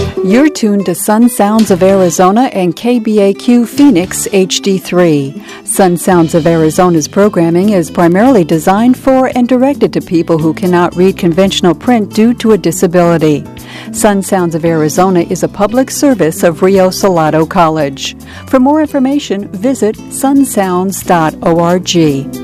You're tuned to Sun Sounds of Arizona and KBAQ Phoenix HD3. Sun Sounds of Arizona's programming is primarily designed for and directed to people who cannot read conventional print due to a disability. Sun Sounds of Arizona is a public service of Rio Salado College. For more information, visit sunsounds.org.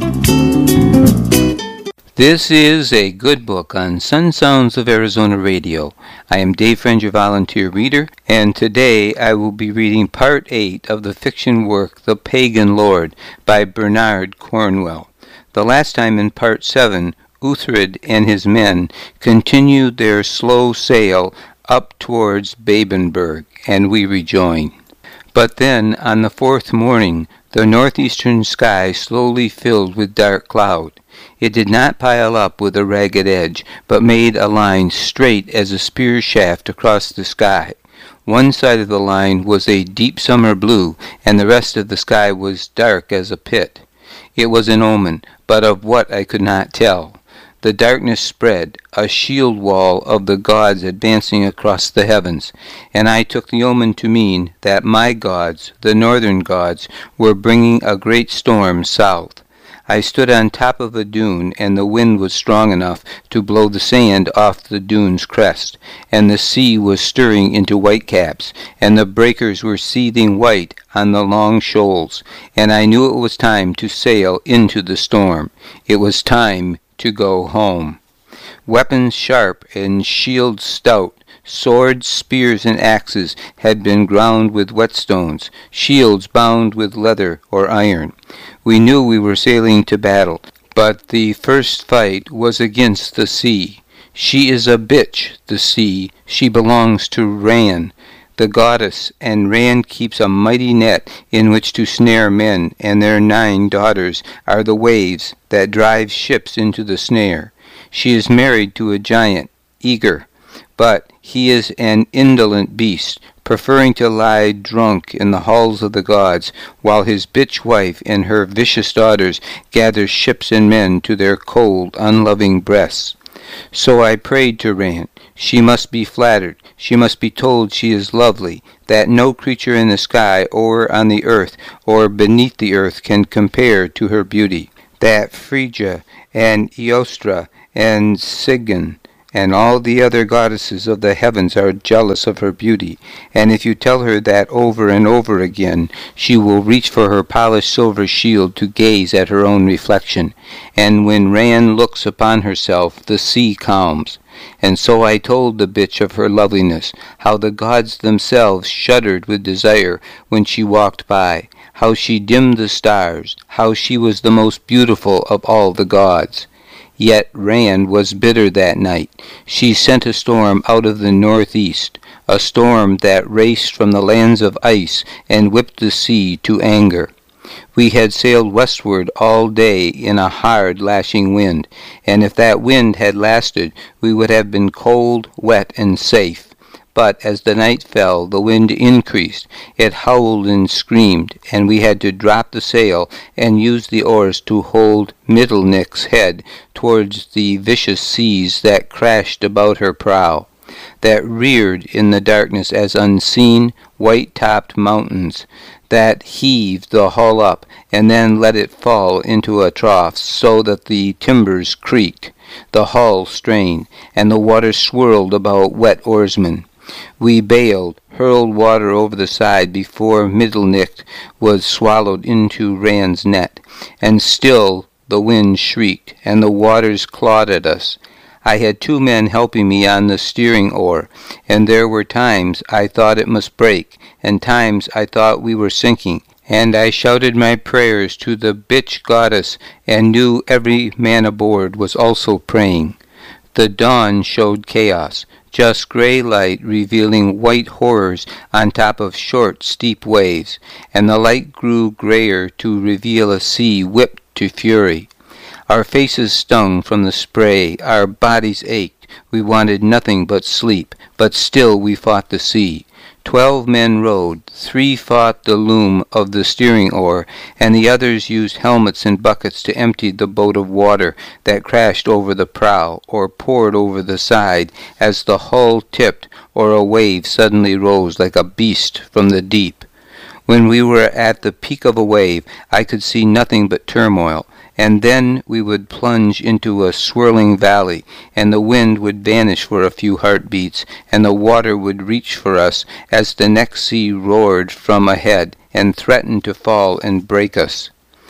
This is a good book on Sun Sounds of Arizona Radio. I am Dave French, your volunteer reader, and today I will be reading Part 8 of the fiction work The Pagan Lord by Bernard Cornwell. The last time in Part 7, Uhtred and his men continued their slow sail up towards Babenberg, and we rejoin. But then, on the fourth morning, the northeastern sky slowly filled with dark cloud. It did not pile up with a ragged edge, but made a line straight as a spear shaft across the sky. One side of the line was a deep summer blue, and the rest of the sky was dark as a pit. It was an omen, but of what I could not tell. The darkness spread, a shield wall of the gods advancing across the heavens, and I took the omen to mean that my gods, the northern gods, were bringing a great storm south. I stood on top of a dune, and the wind was strong enough to blow the sand off the dune's crest, and the sea was stirring into whitecaps, and the breakers were seething white on the long shoals, and I knew it was time to sail into the storm. It was time to go home. Weapons sharp and shields stout, swords, spears, and axes had been ground with whetstones, shields bound with leather or iron. We knew we were sailing to battle, but the first fight was against the sea. She is a bitch, the sea. She belongs to Ran, the goddess, and Ran keeps a mighty net in which to snare men, and their 9 daughters are the waves that drive ships into the snare. She is married to a giant, Eager, but he is an indolent beast, preferring to lie drunk in the halls of the gods, while his bitch wife and her vicious daughters gather ships and men to their cold, unloving breasts. So I prayed to Ran. She must be flattered. She must be told she is lovely, that no creature in the sky or on the earth or beneath the earth can compare to her beauty, that Phrygia and Eostra and Sigen and all the other goddesses of the heavens are jealous of her beauty, and if you tell her that over and over again, she will reach for her polished silver shield to gaze at her own reflection. And when Ran looks upon herself, the sea calms. And so I told the bitch of her loveliness, how the gods themselves shuddered with desire when she walked by, how she dimmed the stars, how she was the most beautiful of all the gods. Yet Ran was bitter that night. She sent a storm out of the northeast, a storm that raced from the lands of ice and whipped the sea to anger. We had sailed westward all day in a hard, lashing wind, and if that wind had lasted, we would have been cold, wet, and safe. But as the night fell, the wind increased. It howled and screamed, and we had to drop the sail and use the oars to hold Mittelnick's head towards the vicious seas that crashed about her prow, that reared in the darkness as unseen, white-topped mountains, that heaved the hull up and then let it fall into a trough so that the timbers creaked, the hull strained, and the water swirled about wet oarsmen. We bailed, hurled water over the side before Mittelnick was swallowed into Ran's net, and still the wind shrieked, and the waters clawed at us. I had 2 men helping me on the steering oar, and there were times I thought it must break, and times I thought we were sinking, and I shouted my prayers to the bitch goddess, and knew every man aboard was also praying. The dawn showed chaos, just gray light revealing white horrors on top of short, steep waves, and the light grew grayer to reveal a sea whipped to fury. Our faces stung from the spray, our bodies ached. We wanted nothing but sleep, but still we fought the sea. 12 men rowed, 3 fought the loom of the steering oar, and the others used helmets and buckets to empty the boat of water that crashed over the prow or poured over the side as the hull tipped or a wave suddenly rose like a beast from the deep. When we were at the peak of a wave, I could see nothing but turmoil, and then we would plunge into a swirling valley, and the wind would vanish for a few heartbeats, and the water would reach for us as the next sea roared from ahead and threatened to fall and break us.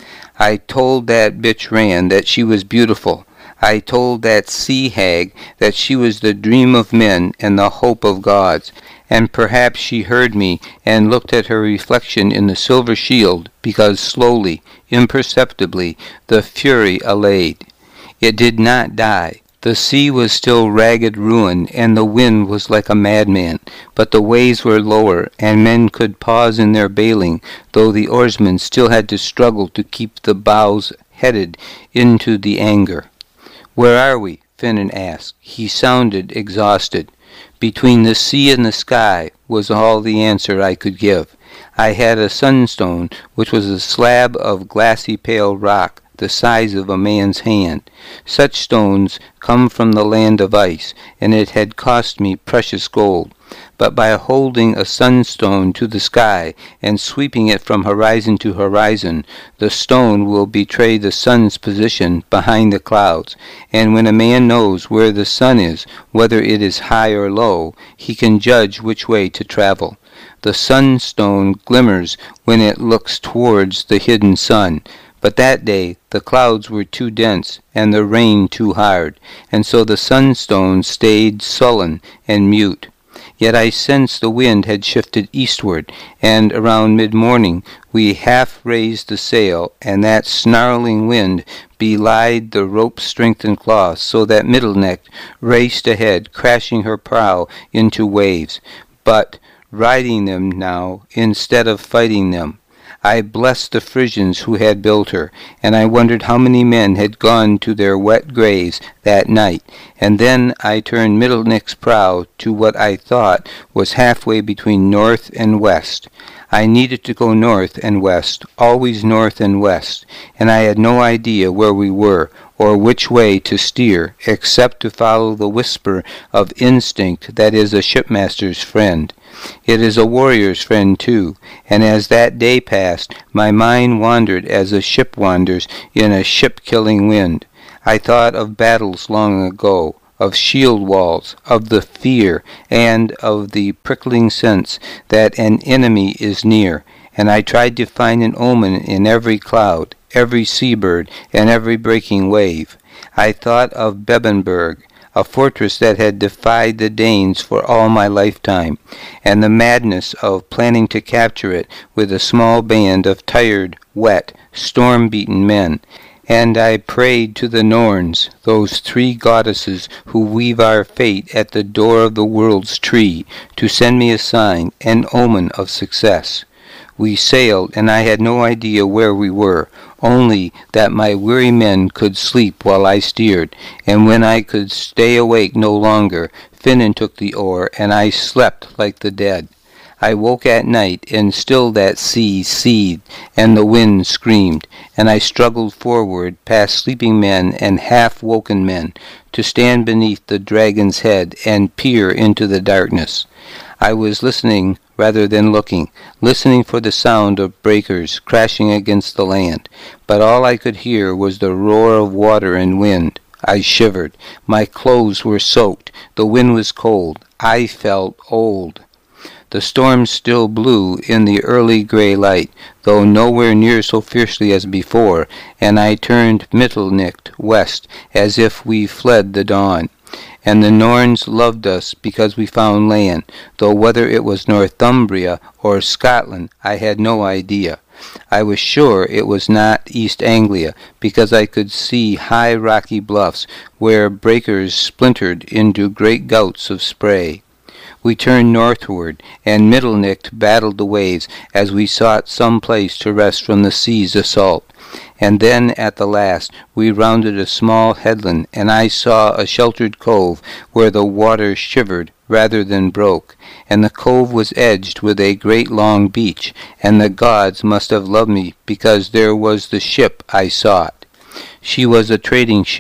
I told that bitch Ran that she was beautiful. I told that sea hag that she was the dream of men and the hope of gods, and perhaps she heard me and looked at her reflection in the silver shield, because slowly, imperceptibly, the fury allayed. It did not die. The sea was still ragged ruin, and the wind was like a madman, but the waves were lower, and men could pause in their bailing, though the oarsmen still had to struggle to keep the bows headed into the anger. "Where are we?" Finan asked. He sounded exhausted. "Between the sea and the sky," was all the answer I could give. I had a sunstone, which was a slab of glassy pale rock, the size of a man's hand. Such stones come from the land of ice, and it had cost me precious gold. But by holding a sunstone to the sky and sweeping it from horizon to horizon, the stone will betray the sun's position behind the clouds, and when a man knows where the sun is, whether it is high or low, he can judge which way to travel. The sunstone glimmers when it looks towards the hidden sun, but that day the clouds were too dense and the rain too hard, and so the sunstone stayed sullen and mute. Yet I sensed the wind had shifted eastward, and around mid-morning we half raised the sail, and that snarling wind belied the rope-strengthened cloth, so that Middleneck raced ahead, crashing her prow into waves, but riding them now instead of fighting them. I blessed the Frisians who had built her, and I wondered how many men had gone to their wet graves that night, and then I turned Middleneck's prow to what I thought was halfway between north and west. I needed to go north and west, always north and west, and I had no idea where we were, or which way to steer, except to follow the whisper of instinct that is a shipmaster's friend. It is a warrior's friend, too, and as that day passed, my mind wandered as a ship wanders in a ship-killing wind. I thought of battles long ago, of shield walls, of the fear, and of the prickling sense that an enemy is near, and I tried to find an omen in every cloud, every seabird, and every breaking wave. I thought of Bebbanburg, a fortress that had defied the Danes for all my lifetime, and the madness of planning to capture it with a small band of tired, wet, storm-beaten men. And I prayed to the Norns, those three goddesses who weave our fate at the door of the world's tree, to send me a sign, an omen of success. We sailed, and I had no idea where we were, only that my weary men could sleep while I steered, and when I could stay awake no longer, Finan took the oar, and I slept like the dead. I woke at night, and still that sea seethed, and the wind screamed, and I struggled forward past sleeping men and half-woken men, to stand beneath the dragon's head and peer into the darkness. I was listening rather than looking, listening for the sound of breakers crashing against the land, but all I could hear was the roar of water and wind. I shivered. My clothes were soaked. The wind was cold. I felt old. The storm still blew in the early gray light, though nowhere near so fiercely as before, and I turned Middleneck west as if we fled the dawn. And the Norns loved us because we found land, though whether it was Northumbria or Scotland I had no idea. I was sure it was not East Anglia, because I could see high rocky bluffs where breakers splintered into great gouts of spray. We turned northward, and Middleneck battled the waves as we sought some place to rest from the sea's assault. And then, at the last, we rounded a small headland, and I saw a sheltered cove where the water shivered rather than broke, and the cove was edged with a great long beach, and the gods must have loved me because there was the ship I sought. She was a trading ship,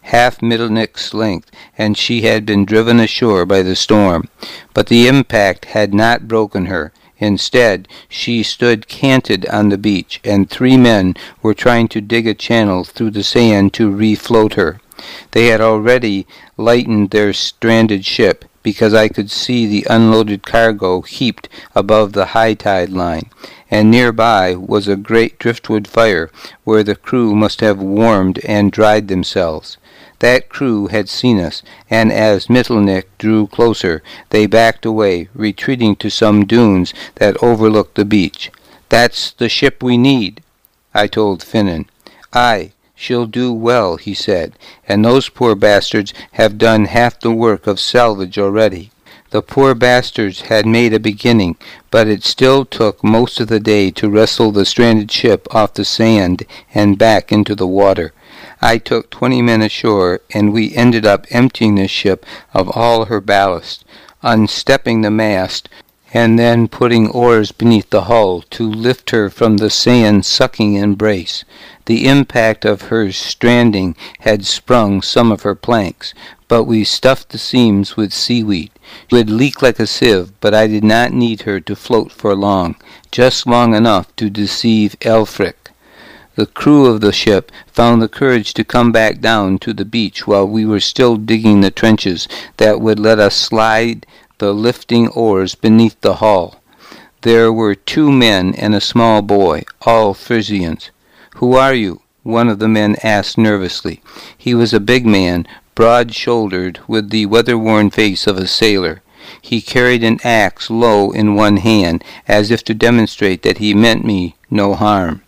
half Mittelnick's length, and she had been driven ashore by the storm. But the impact had not broken her. Instead, she stood canted on the beach, and 3 men were trying to dig a channel through the sand to refloat her. They had already lightened their stranded ship, because I could see the unloaded cargo heaped above the high tide line, and nearby was a great driftwood fire where the crew must have warmed and dried themselves. That crew had seen us, and as Mittelnick drew closer, they backed away, retreating to some dunes that overlooked the beach. "That's the ship we need," I told Finan. "Aye, she'll do well," he said, "and those poor bastards have done half the work of salvage already." The poor bastards had made a beginning, but it still took most of the day to wrestle the stranded ship off the sand and back into the water. I took 20 men ashore, and we ended up emptying the ship of all her ballast, unstepping the mast, and then putting oars beneath the hull to lift her from the sand-sucking embrace. The impact of her stranding had sprung some of her planks, but we stuffed the seams with seaweed. She would leak like a sieve, but I did not need her to float for long, just long enough to deceive Elfric. The crew of the ship found the courage to come back down to the beach while we were still digging the trenches that would let us slide the lifting oars beneath the hull. There were 2 men and a small boy, all Frisians. "Who are you?" one of the men asked nervously. He was a big man, broad-shouldered, with the weather-worn face of a sailor. He carried an axe low in one hand, as if to demonstrate that he meant me no harm.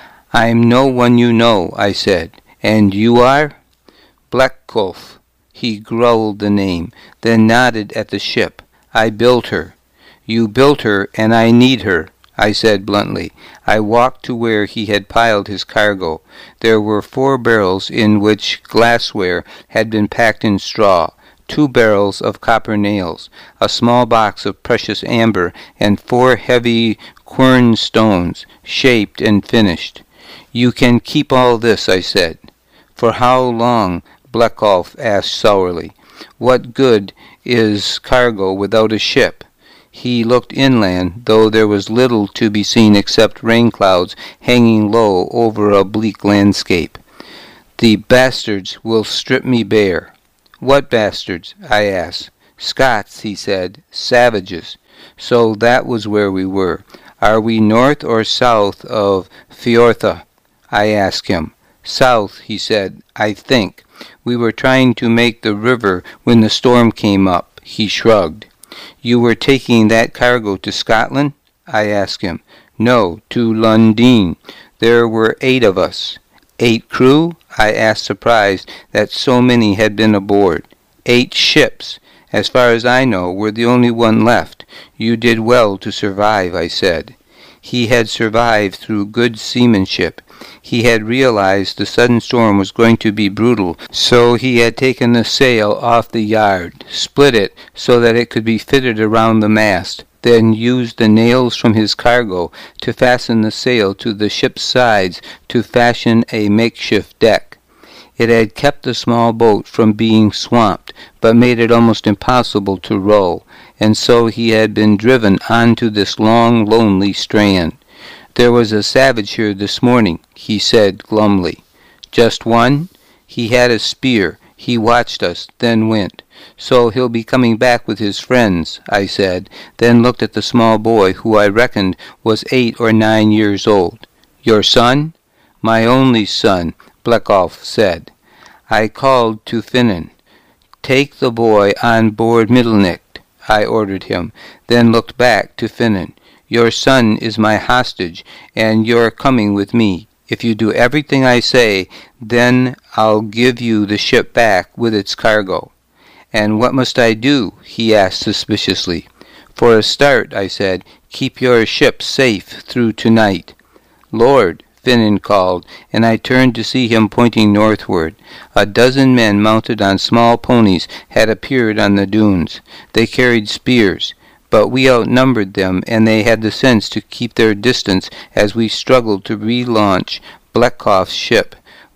"I'm no one you know," I said. "And you are?" "Bleckkolf." He growled the name, then nodded at the ship. "I built her." "You built her, and I need her," I said bluntly. I walked to where he had piled his cargo. There were 4 barrels in which glassware had been packed in straw, 2 barrels of copper nails, a small box of precious amber, and 4 heavy quern stones, shaped and finished. "You can keep all this," I said. "For how long?" Bleckkolf asked sourly. "What good is cargo without a ship?" He looked inland, though there was little to be seen except rain clouds hanging low over a bleak landscape. "The bastards will strip me bare." "What bastards?" I asked. "Scots," he said. "Savages." So that was where we were. "Are we north or south of Fiortha?" I asked him. "South," he said, "I think. We were trying to make the river when the storm came up." He shrugged. "You were taking that cargo to Scotland?" I asked him. "No, to Lundin. There were 8 of us." "8 crew?" I asked, surprised that so many had been aboard. 8 ships. As far as I know, we're the only one left. You did well to survive," I said. He had survived through good seamanship. He had realized the sudden storm was going to be brutal, so he had taken the sail off the yard, split it so that it could be fitted around the mast, then used the nails from his cargo to fasten the sail to the ship's sides to fashion a makeshift deck. It had kept the small boat from being swamped, but made it almost impossible to row, and so he had been driven onto this long, lonely strand. "There was a savage here this morning," he said glumly. "Just one?" "He had a spear. He watched us, then went. So he'll be coming back with his friends," I said, then looked at the small boy, who I reckoned was 8 or 9 years old. "Your son?" "My only son," Bleckkolf said. I called to Finan. "Take the boy on board Mittelnick," I ordered him, then looked back to Finan. "Your son is my hostage, and you're coming with me. If you do everything I say, then I'll give you the ship back with its cargo." "And what must I do?" he asked suspiciously. "For a start," I said, "keep your ship safe through tonight." "Lord," Finan called, and I turned to see him pointing northward. A dozen men mounted on small ponies had appeared on the dunes. They carried spears, but we outnumbered them, and they had the sense to keep their distance as we struggled to relaunch Bleckkolf's ship.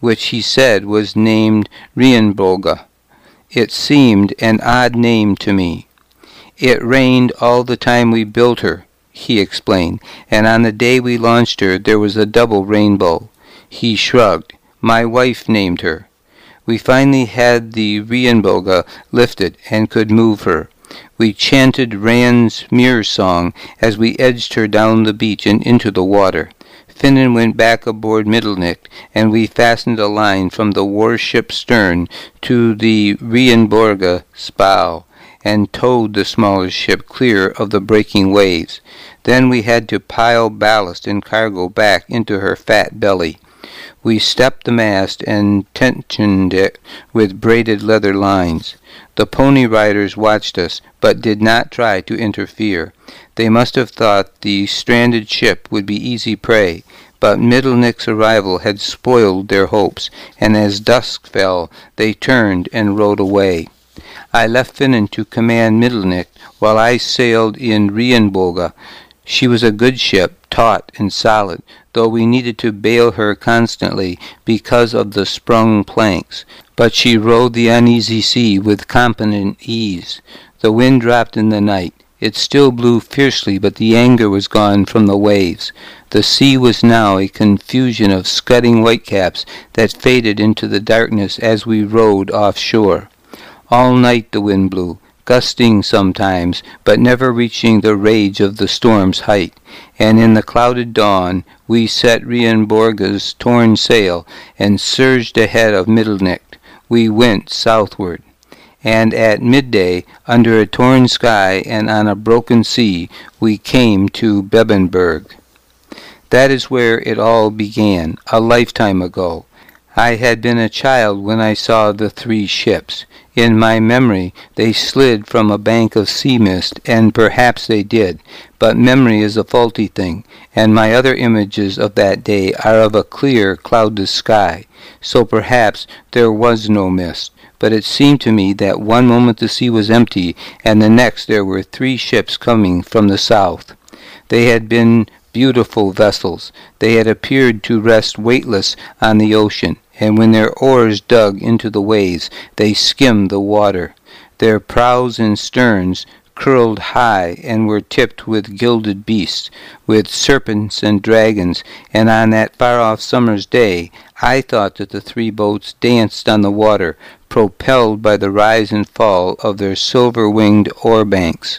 which he said was named Rienboga. It seemed an odd name to me. It rained all the time we built her, he explained, and on the day we launched her there was a double rainbow. He shrugged. My wife named her. We finally had the Rienboga lifted and could move her. We chanted Rand's Mirror Song as we edged her down the beach and into the water. Finnen went back aboard Mittelnicht, and we fastened a line from the warship's stern to the Rienboga's bow, and towed the smaller ship clear of the breaking waves. Then we had to pile ballast and cargo back into her fat belly. We stepped the mast and tensioned it with braided leather lines. The pony riders watched us, but did not try to interfere. They must have thought the stranded ship would be easy prey, but Mittelnicht's arrival had spoiled their hopes, and as dusk fell, they turned and rowed away. I left Finnen to command Mittelnicht, while I sailed in Rienboga. She was a good ship, taut and solid, though we needed to bail her constantly because of the sprung planks. But she rode the uneasy sea with competent ease. The wind dropped in the night. It still blew fiercely, but the anger was gone from the waves. The sea was now a confusion of scudding whitecaps that faded into the darkness as we rowed offshore. All night the wind blew, gusting sometimes, but never reaching the rage of the storm's height, and in the clouded dawn we set Rienboga's torn sail and surged ahead of Mittelnicht. We went southward, and at midday, under a torn sky and on a broken sea, we came to Bebbanburg. That is where it all began, a lifetime ago. I had been a child when I saw the three ships. In my memory, they slid from a bank of sea mist, and perhaps they did, but memory is a faulty thing, and my other images of that day are of a clear, cloudless sky, so perhaps there was no mist, but it seemed to me that one moment the sea was empty, and the next there were three ships coming from the south. They had been beautiful vessels. They had appeared to rest weightless on the ocean, and when their oars dug into the waves, they skimmed the water. Their prows and sterns curled high and were tipped with gilded beasts, with serpents and dragons, and on that far-off summer's day I thought that the three boats danced on the water, propelled by the rise and fall of their silver-winged oar-banks.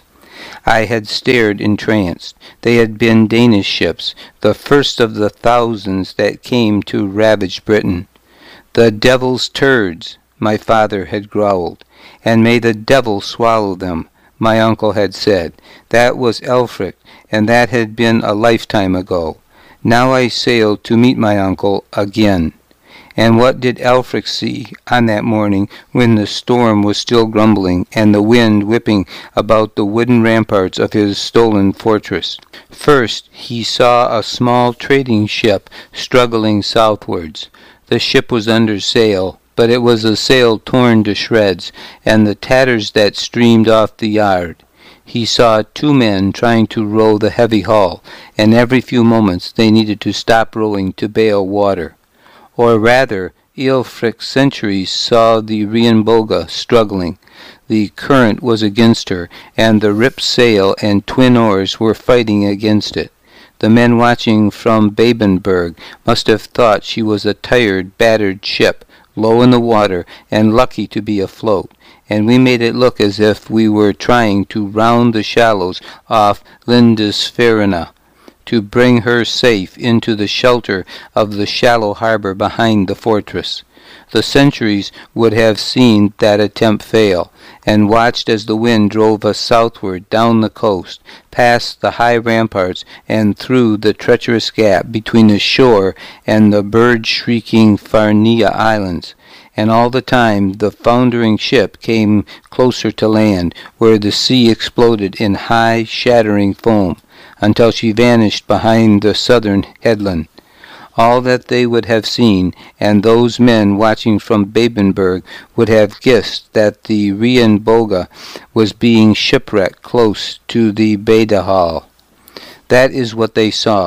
I had stared entranced. They had been Danish ships, the first of the thousands that came to ravage Britain. "The devil's turds," my father had growled, "and may the devil swallow them," my uncle had said. That was Elfric, and that had been a lifetime ago. Now I sailed to meet my uncle again. And what did Elfric see on that morning when the storm was still grumbling and the wind whipping about the wooden ramparts of his stolen fortress? First, he saw a small trading ship struggling southwards. The ship was under sail, but it was a sail torn to shreds, and the tatters that streamed off the yard. He saw two men trying to row the heavy hull, and every few moments they needed to stop rowing to bail water. Or rather, Aelfric's sentries saw the Rienboga struggling. The current was against her, and the ripped sail and twin oars were fighting against it. The men watching from Bebbanburg must have thought she was a tired, battered ship, low in the water and lucky to be afloat, and we made it look as if we were trying to round the shallows off Lindisfarne, to bring her safe into the shelter of the shallow harbor behind the fortress. The sentries would have seen that attempt fail, and watched as the wind drove us southward down the coast, past the high ramparts, and through the treacherous gap between the shore and the bird-shrieking Farnea Islands. And all the time the foundering ship came closer to land, where the sea exploded in high, shattering foam, until she vanished behind the southern headland. All that they would have seen, and those men watching from Bebbanburg would have guessed that the Rienboga was being shipwrecked close to the Badehall. That is what they saw.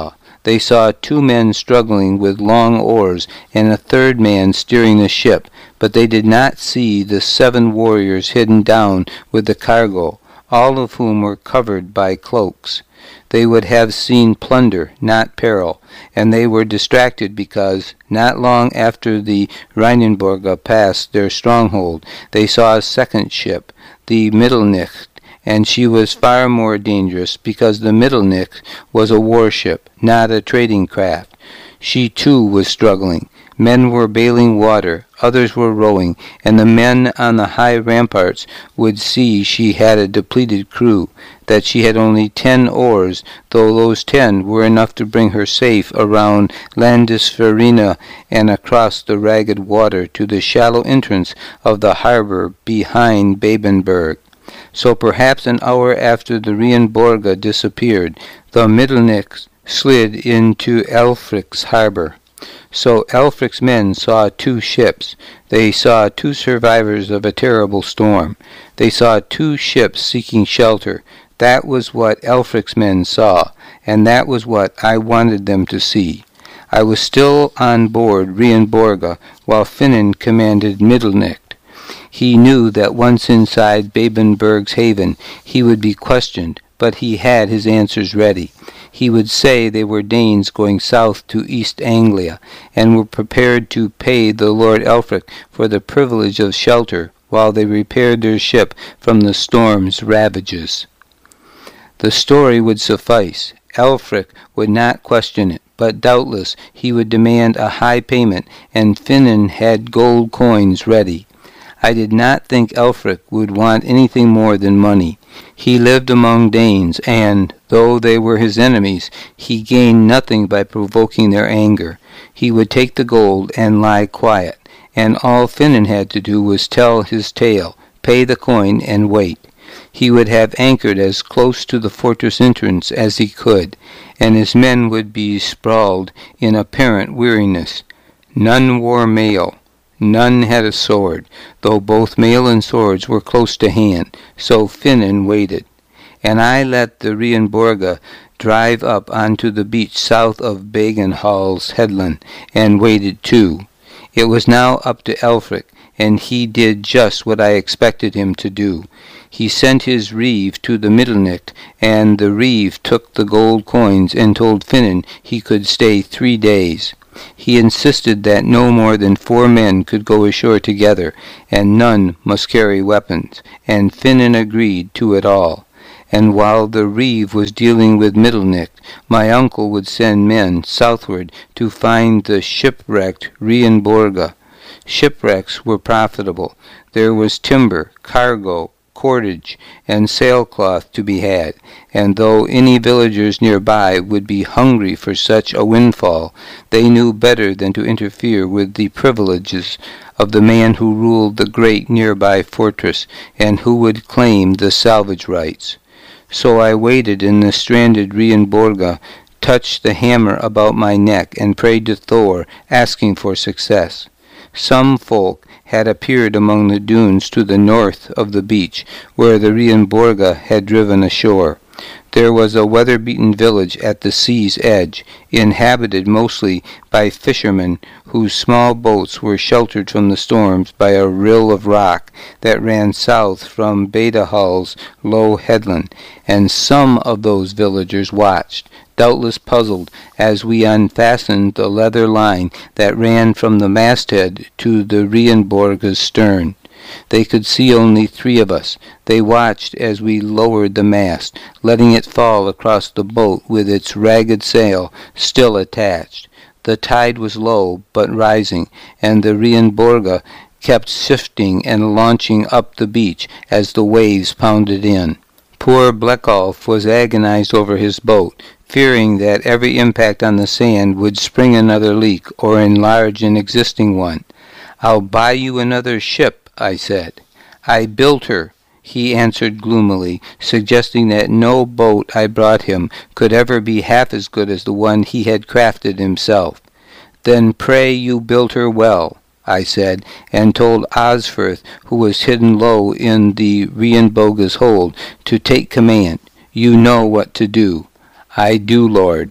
They saw 2 men struggling with long oars and a third man steering the ship, but they did not see the 7 warriors hidden down with the cargo, all of whom were covered by cloaks. They would have seen plunder, not peril, and they were distracted because, not long after the Rheinenburger passed their stronghold, they saw a second ship, the Mittelnicht, and she was far more dangerous because the Mittelnicht was a warship, not a trading craft. She too was struggling. Men were bailing water, others were rowing, and the men on the high ramparts would see she had a depleted crew, that she had only 10 oars, though those 10 were enough to bring her safe around Landesverena and across the ragged water to the shallow entrance of the harbor behind Babenberg. So perhaps an hour after the Rheinenburger disappeared, the Mittelnicht slid into Elfrich's harbor. So Elfrich's men saw 2 ships. They saw 2 survivors of a terrible storm. They saw 2 ships seeking shelter. That was what Elfrich's men saw, and that was what I wanted them to see. I was still on board Rheinenburger while Finnen commanded Mittelnicht. He knew that once inside Babenberg's haven he would be questioned, but he had his answers ready. He would say they were Danes going south to East Anglia, and were prepared to pay the Lord Elfrich for the privilege of shelter while they repaired their ship from the storm's ravages. The story would suffice. Elfrich would not question it, but doubtless he would demand a high payment, and Finnen had gold coins ready. I did not think Elfrich would want anything more than money. He lived among Danes, and, though they were his enemies, he gained nothing by provoking their anger. He would take the gold and lie quiet, and all Finnen had to do was tell his tale, pay the coin, and wait. He would have anchored as close to the fortress entrance as he could, and his men would be sprawled in apparent weariness. None wore mail. None had a sword, though both mail and swords were close to hand, so Finnen waited. And I let the Rheinenburger drive up onto the beach south of Bagenhall's headland, and waited too. It was now up to Elfrich, and he did just what I expected him to do. He sent his reeve to the Mittelnicht, and the reeve took the gold coins and told Finnen he could stay 3 days. He insisted that no more than 4 men could go ashore together, and none must carry weapons, and Finnen agreed to it all. And while the reeve was dealing with Mittelnicht, my uncle would send men southward to find the shipwrecked Rheinenburger. Shipwrecks were profitable. There was timber, cargo, cordage, and sailcloth to be had, and though any villagers nearby would be hungry for such a windfall, they knew better than to interfere with the privileges of the man who ruled the great nearby fortress, and who would claim the salvage rights. So I waited in the stranded Rheinenburger, touched the hammer about my neck, and prayed to Thor, asking for success. Some folk had appeared among the dunes to the north of the beach, where the Rheinenburger had driven ashore. There was a weather-beaten village at the sea's edge, inhabited mostly by fishermen whose small boats were sheltered from the storms by a rill of rock that ran south from Badahall's low headland, and some of those villagers watched, doubtless puzzled, as we unfastened the leather line that ran from the masthead to the Rheinenburger's stern. They could see only 3 of us. They watched as we lowered the mast, letting it fall across the boat with its ragged sail still attached. The tide was low, but rising, and the Rheinenburger kept shifting and launching up the beach as the waves pounded in. Poor Bleckalf was agonized over his boat, fearing that every impact on the sand would spring another leak or enlarge an existing one. "I'll buy you another ship," I said. "I built her," he answered gloomily, suggesting that no boat I brought him could ever be half as good as the one he had crafted himself. "Then pray you build her well," I said, and told Osferth, who was hidden low in the Rheinenburger's hold, to take command. "You know what to do." "I do, Lord."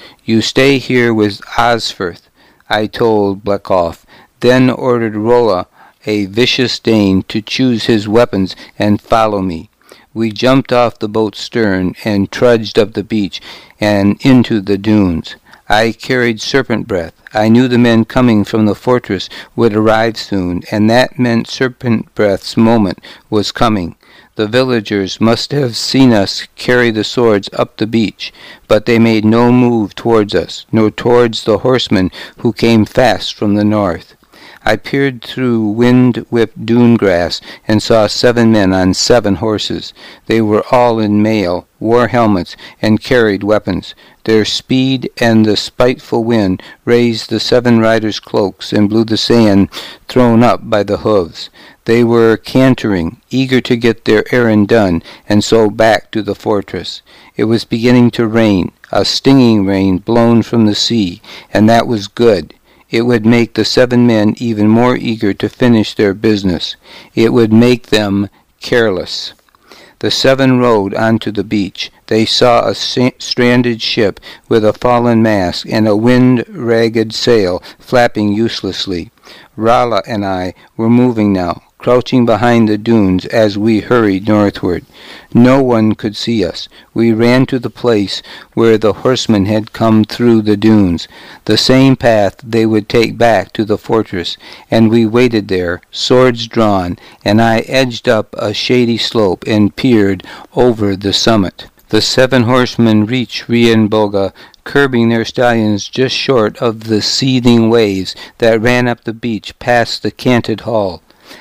"You stay here with Osferth," I told Blekoff, then ordered Rolla, a vicious Dane, to choose his weapons and follow me. We jumped off the boat's stern and trudged up the beach and into the dunes. I carried serpent breath. I knew the men coming from the fortress would arrive soon, and that meant serpent breath's moment was coming. The villagers must have seen us carry the swords up the beach, but they made no move towards us, nor towards the horsemen who came fast from the north. I peered through wind-whipped dune grass and saw 7 men on 7 horses. They were all in mail, wore helmets, and carried weapons. Their speed and the spiteful wind raised the 7 riders' cloaks and blew the sand thrown up by the hooves. They were cantering, eager to get their errand done, and so back to the fortress. It was beginning to rain, a stinging rain blown from the sea, and that was good. It would make the 7 men even more eager to finish their business. It would make them careless. The 7 rowed onto the beach. They saw a stranded ship with a fallen mast and a wind-ragged sail flapping uselessly. Rolla and I were moving now, crouching behind the dunes as we hurried northward. No one could see us. We ran to the place where the horsemen had come through the dunes, the same path they would take back to the fortress, and we waited there, swords drawn, and I edged up a shady slope and peered over the summit. The 7 horsemen reached Rienboga, curbing their stallions just short of the seething waves that ran up the beach past the canted hull.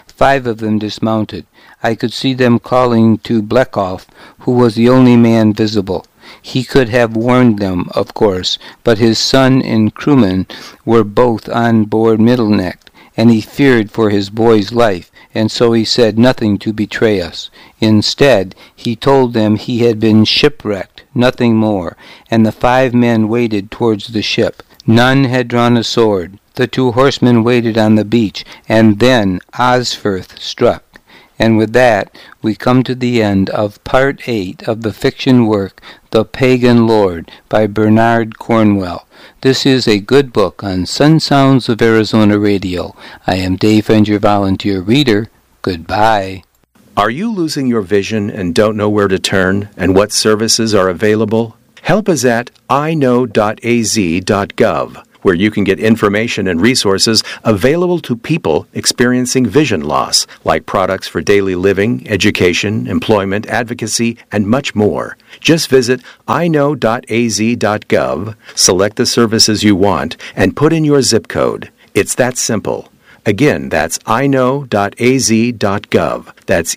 5 of them dismounted. I could see them calling to Blekoff, who was the only man visible. He could have warned them, of course, but his son and crewman were both on board Middleneck, and he feared for his boy's life, and so he said nothing to betray us. Instead, he told them he had been shipwrecked, nothing more, and the 5 men waded towards the ship. None had drawn a sword. The 2 horsemen waited on the beach, and then Osferth struck. And with that, we come to the end of Part 8 of the fiction work The Pagan Lord by Bernard Cornwell. This is a good book on Sun Sounds of Arizona Radio. I am Dave Friend, your volunteer reader. Goodbye. Are you losing your vision and don't know where to turn and what services are available? Help us at iknow.az.gov, where you can get information and resources available to people experiencing vision loss, like products for daily living, education, employment, advocacy, and much more. Just visit iknow.az.gov, select the services you want, and put in your zip code. It's that simple. Again, that's iknow.az.gov. That's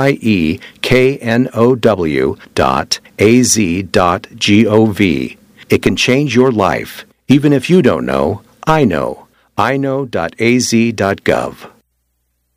EYEKNOW.az.gov. It can change your life. Even if you don't know, I know. iknow.az.gov.